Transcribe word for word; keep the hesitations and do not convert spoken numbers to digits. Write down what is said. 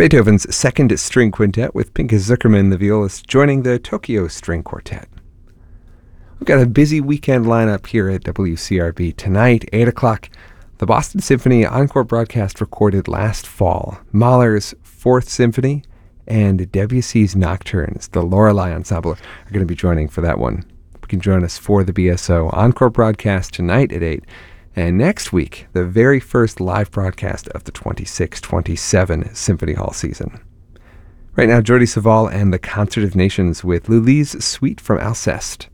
Beethoven's Second String Quintet with Pinchas Zukerman, the violist, joining the Tokyo String Quartet. We've got a busy weekend lineup here at W C R B. Tonight, eight o'clock, the Boston Symphony encore broadcast recorded last fall. Mahler's Fourth Symphony and Debussy's Nocturnes. The Lorelei Ensemble are going to be joining for that one. You can join us for the B S O encore broadcast tonight at eight. And next week, the very first live broadcast of the twenty-six twenty-seven Symphony Hall season. Right now, Jordi Savall and the Concert of Nations with Lully's Suite from Alceste.